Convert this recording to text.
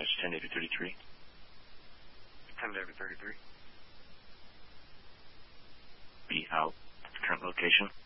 Dash 10 David 33. 10 David 33. Be out. Current location.